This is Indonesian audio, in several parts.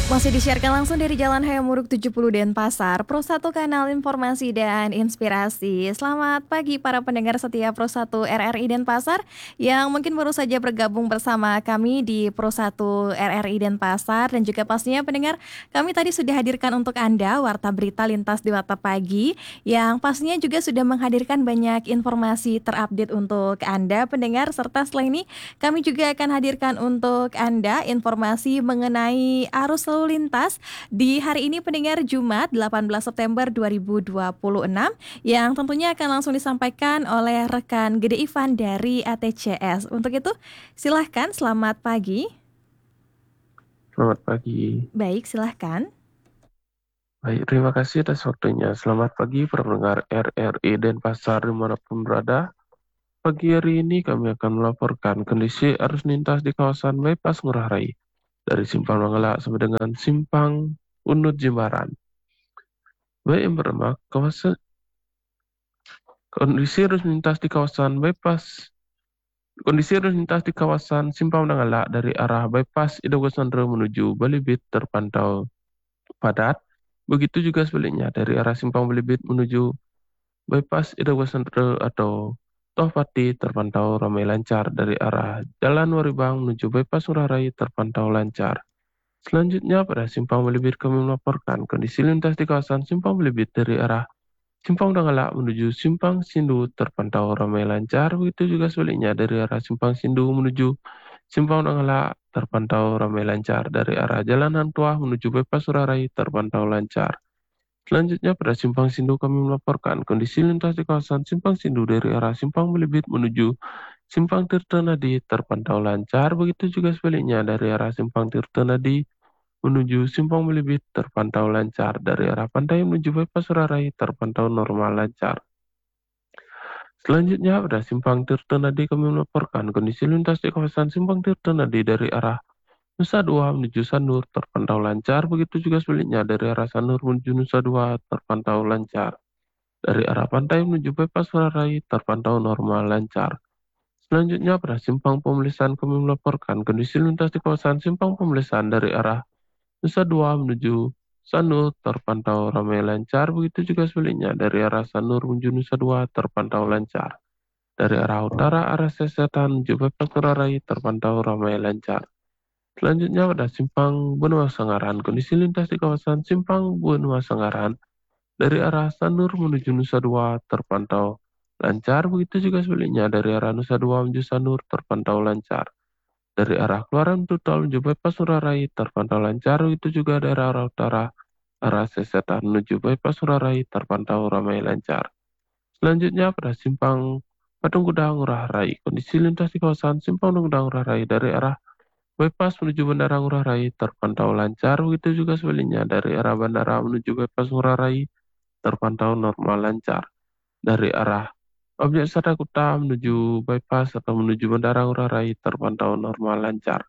Masih disiarkan langsung dari Jalan Hayamuruk 70 Denpasar, Pro 1 Kanal Informasi dan Inspirasi. Selamat pagi para pendengar setia Pro 1 RRI Denpasar yang mungkin baru saja bergabung bersama kami di Pro 1 RRI Denpasar, dan juga pastinya pendengar, kami tadi sudah hadirkan untuk Anda Warta Berita Lintas di Warta Pagi yang pastinya juga sudah menghadirkan banyak informasi terupdate untuk Anda pendengar, serta setelah ini kami juga akan hadirkan untuk Anda informasi mengenai arus lalu lintas di hari ini pendengar Jumat 18 September 2026 yang tentunya akan langsung disampaikan oleh rekan Gede Ivan dari ATCS. Untuk itu silahkan, selamat pagi. Selamat pagi. Baik, silahkan. Baik, terima kasih atas waktunya. Selamat pagi para pendengar RRI Denpasar dimanapun berada. Pagi hari ini kami akan melaporkan kondisi arus lintas di kawasan Bypass Ngurah Rai dari Simpang Manggala sampai dengan Simpang Unut Jimbaran. Baik, yang pertama, kondisi arus lintas di kawasan Simpang Manggala dari arah Bypass Idogosandro menuju Balibit terpantau padat. Begitu juga sebaliknya dari arah Simpang Belibit menuju Bypass Idogosandro atau Tohpati terpantau ramai lancar. Dari arah Jalan Waribang menuju Bypass Ngurah Rai terpantau lancar. Selanjutnya pada Simpang Belibit kami melaporkan kondisi lintas di kawasan Simpang Belibit dari arah Simpang Dangala menuju Simpang Sindu terpantau ramai lancar. Begitu juga sebaliknya dari arah Simpang Sindu menuju Simpang Dangala terpantau ramai lancar. Dari arah Jalan Hantuah menuju Bypass Ngurah Rai terpantau lancar. Selanjutnya pada Simpang Sindu kami melaporkan kondisi lintas di kawasan Simpang Sindu dari arah Simpang Belibit menuju Simpang Tirtonadi terpantau lancar. Begitu juga sebaliknya dari arah Simpang Tirtonadi menuju Simpang Belibit terpantau lancar. Dari arah Pantai menuju Bypass Ngurah Rai terpantau normal lancar. Selanjutnya pada Simpang Tirtonadi kami melaporkan kondisi lintas di kawasan Simpang Tirtonadi dari arah Nusa Dua menuju Sanur terpantau lancar. Begitu juga sebaliknya dari arah Sanur menuju Nusa Dua terpantau lancar. Dari arah pantai menuju Bypass Ngurah Rai terpantau normal lancar. Selanjutnya pada Simpang Pemelisan kami melaporkan kondisi lintas di kawasan Simpang Pemelisan dari arah Nusa Dua menuju Sanur terpantau ramai lancar. Begitu juga sebaliknya dari arah Sanur menuju Nusa Dua terpantau lancar. Dari arah utara arah selatan menuju Bypass Ngurah Rai terpantau ramai lancar. Selanjutnya pada Simpang Benua Sangaran, kondisi lintas di kawasan Simpang Benua Sangaran dari arah Sanur menuju Nusa Dua terpantau lancar. Begitu juga sebaliknya dari arah Nusa Dua menuju Sanur terpantau lancar. Dari arah Keluaran Tutal menuju Bypass Ngurah Rai terpantau lancar. Begitu juga dari arah utara arah Sesetan menuju Bypass Ngurah Rai terpantau ramai lancar. Selanjutnya pada Simpang Patung Kuda Ngurah Rai, kondisi lintas di kawasan Simpang Patung Kuda Ngurah Rai dari arah Bypass menuju Bandara Ngurah Rai terpantau lancar. Begitu juga sebaliknya dari arah bandara menuju Bypass Ngurah Rai terpantau normal lancar. Dari arah Objek Wisata Kuta menuju Bypass atau menuju Bandara Ngurah Rai terpantau normal lancar.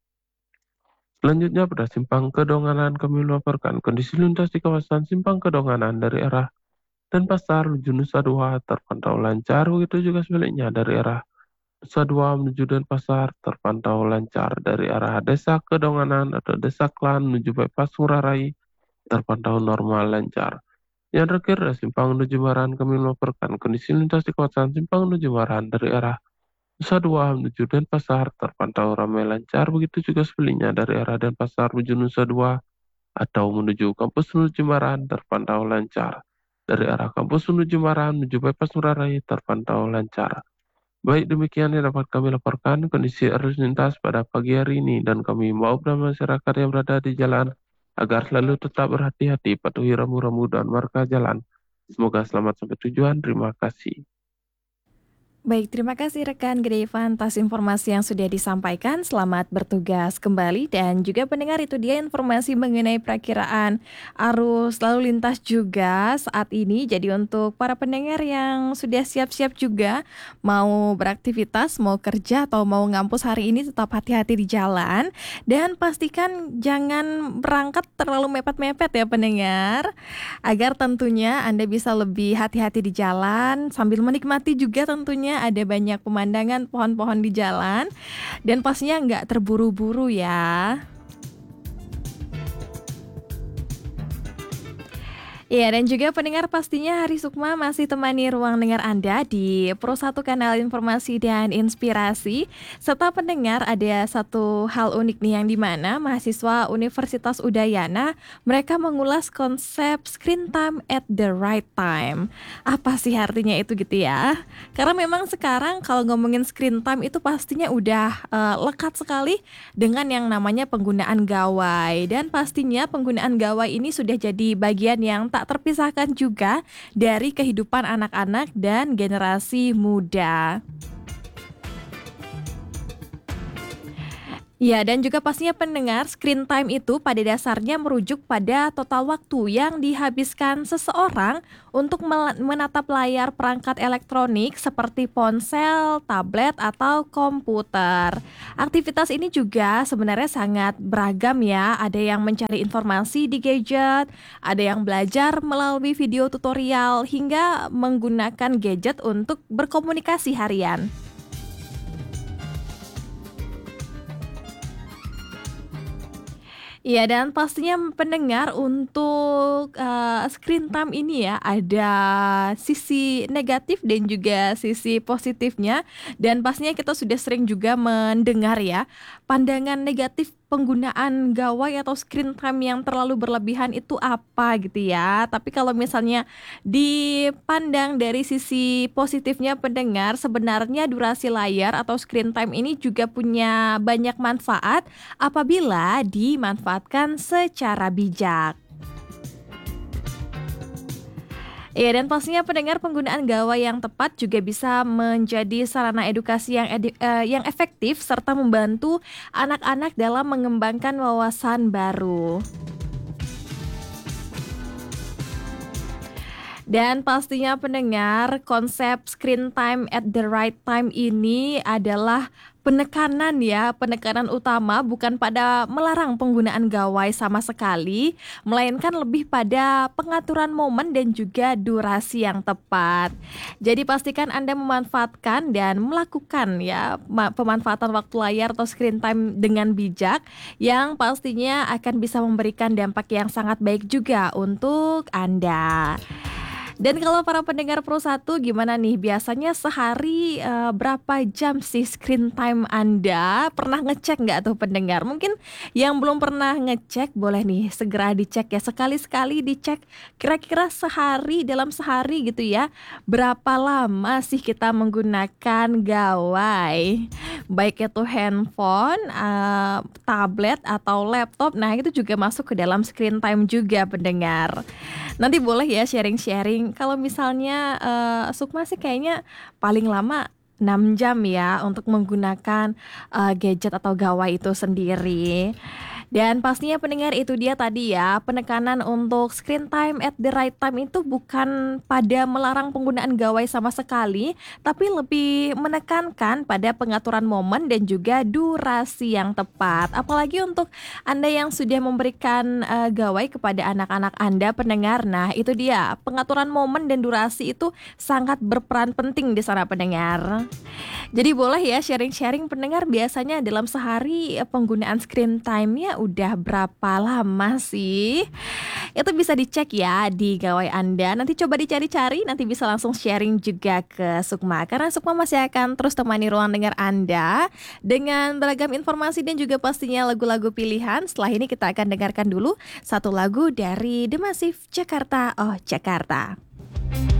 Selanjutnya pada Simpang Kedonganan kami melaporkan kondisi lintas di kawasan Simpang Kedonganan dari arah Denpasar menuju Nusa Dua terpantau lancar. Begitu juga sebaliknya dari arah Nusa Dua menuju Denpasar terpantau lancar. Dari arah Desa Kedonganan atau Desa Klan menuju Bypass Ngurah Rai terpantau normal lancar. Yang terakhir adalah Simpang Unut Jimbaran kami melaporkan kondisi lintas di kawasan Simpang Unut Jimbaran dari arah Nusa Dua menuju Denpasar terpantau ramai lancar. Begitu juga sebaliknya dari arah Denpasar menuju Nusa Dua atau menuju Kampus Unut Jimbaran terpantau lancar. Dari arah Kampus Unut Jimbaran menuju Bypass Ngurah Rai terpantau lancar. Baik, demikian yang dapat kami laporkan kondisi arus lintas pada pagi hari ini, dan kami mau masyarakat yang berada di jalan agar selalu tetap berhati-hati, patuhi rambu-rambu dan marka jalan. Semoga selamat sampai tujuan. Terima kasih. Baik, terima kasih rekan Gede Ivan atas informasi yang sudah disampaikan. Selamat bertugas kembali, dan juga pendengar, itu dia informasi mengenai perakiraan arus lalu lintas juga saat ini. Jadi untuk para pendengar yang sudah siap-siap juga mau beraktivitas, mau kerja atau mau ngampus hari ini, tetap hati-hati di jalan dan pastikan jangan berangkat terlalu mepet-mepet ya pendengar, agar tentunya Anda bisa lebih hati-hati di jalan sambil menikmati juga tentunya ada banyak pemandangan pohon-pohon di jalan, dan pastinya nggak terburu-buru ya. Iya, dan juga pendengar pastinya Hari Sukma masih temani ruang dengar Anda di Pro 1 Kanal Informasi dan Inspirasi. Serta pendengar ada satu hal unik nih yang dimana mahasiswa Universitas Udayana mereka mengulas konsep screen time at the right time. Apa sih artinya itu gitu ya? Karena memang sekarang kalau ngomongin screen time itu pastinya udah lekat sekali dengan yang namanya penggunaan gawai, dan pastinya penggunaan gawai ini sudah jadi bagian yang tak terpisahkan juga dari kehidupan anak-anak dan generasi muda. Ya, dan juga pastinya pendengar, screen time itu pada dasarnya merujuk pada total waktu yang dihabiskan seseorang untuk menatap layar perangkat elektronik seperti ponsel, tablet, atau komputer. Aktivitas ini juga sebenarnya sangat beragam ya. Ada yang mencari informasi di gadget, ada yang belajar melalui video tutorial, hingga menggunakan gadget untuk berkomunikasi harian. Iya, dan pastinya pendengar untuk, screen time ini ya, ada sisi negatif dan juga sisi positifnya, dan pastinya kita sudah sering juga mendengar ya, pandangan negatif penggunaan gawai atau screen time yang terlalu berlebihan itu apa gitu ya. Tapi kalau misalnya dipandang dari sisi positifnya pendengar, sebenarnya durasi layar atau screen time ini juga punya banyak manfaat apabila dimanfaatkan secara bijak. Iya, dan pastinya pendengar penggunaan gawai yang tepat juga bisa menjadi sarana edukasi yang efektif serta membantu anak-anak dalam mengembangkan wawasan baru. Dan pastinya pendengar, konsep screen time at the right time ini adalah penekanan utama bukan pada melarang penggunaan gawai sama sekali, melainkan lebih pada pengaturan momen dan juga durasi yang tepat. Jadi pastikan Anda memanfaatkan dan melakukan ya pemanfaatan waktu layar atau screen time dengan bijak, yang pastinya akan bisa memberikan dampak yang sangat baik juga untuk Anda. Dan kalau para pendengar Pro 1 gimana nih? Biasanya sehari berapa jam sih screen time Anda? Pernah ngecek nggak tuh pendengar? Mungkin yang belum pernah ngecek boleh nih segera dicek ya. Sekali-sekali dicek kira-kira dalam sehari gitu ya. Berapa lama sih kita menggunakan gawai? Baik itu handphone, tablet atau laptop. Nah, itu juga masuk ke dalam screen time juga pendengar. Nanti boleh ya sharing-sharing. Kalau misalnya Sukma sih kayaknya paling lama 6 jam ya untuk menggunakan gadget atau gawai itu sendiri. Dan pastinya pendengar itu dia tadi ya, penekanan untuk screen time at the right time itu bukan pada melarang penggunaan gawai sama sekali, tapi lebih menekankan pada pengaturan momen dan juga durasi yang tepat. Apalagi untuk Anda yang sudah memberikan gawai kepada anak-anak Anda pendengar. Nah, itu dia, pengaturan momen dan durasi itu sangat berperan penting di sana pendengar. Jadi boleh ya sharing-sharing pendengar, biasanya dalam sehari penggunaan screen time-nya udah berapa lama sih? Itu bisa dicek ya di gawai Anda. Nanti coba dicari-cari, nanti bisa langsung sharing juga ke Sukma. Karena Sukma masih akan terus temani ruang dengar Anda dengan beragam informasi dan juga pastinya lagu-lagu pilihan. Setelah ini kita akan dengarkan dulu satu lagu dari The Massive, Jakarta Oh Jakarta.